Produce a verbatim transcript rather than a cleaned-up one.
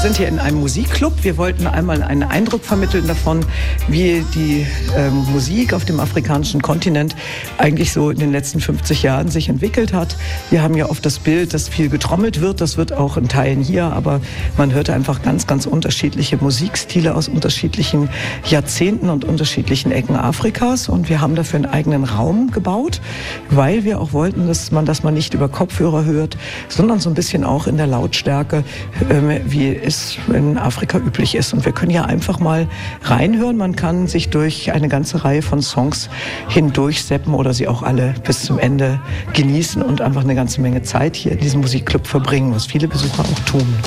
sind hier in einem Musikclub. Wir wollten einmal einen Eindruck vermitteln davon, wie die ähm, Musik auf dem afrikanischen Kontinent eigentlich so in den letzten fünfzig Jahren sich entwickelt hat. Wir haben ja oft das Bild, dass viel getrommelt wird. Das wird auch in Teilen hier, aber man hört einfach ganz, ganz unterschiedliche Musikstile aus unterschiedlichen Jahrzehnten und unterschiedlichen Ecken Afrikas. Und wir haben dafür einen eigenen Raum gebaut, weil wir auch wollten, dass man das mal nicht über Kopfhörer hört, sondern so ein bisschen auch in der Lautstärke, ähm, wie es in Afrika üblich ist. Und wir können ja einfach mal reinhören. Man kann sich durch eine ganze Reihe von Songs hindurchseppen oder sie auch alle bis zum Ende genießen und einfach eine ganze Menge Zeit hier in diesem Musikclub verbringen, was viele Besucher auch tun.